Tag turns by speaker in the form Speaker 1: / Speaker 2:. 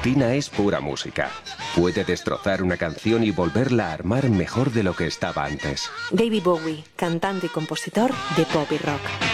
Speaker 1: rutina es pura música. Puede destrozar una canción y volverla a armar mejor de lo que estaba antes.
Speaker 2: David Bowie, cantante y compositor de pop y rock.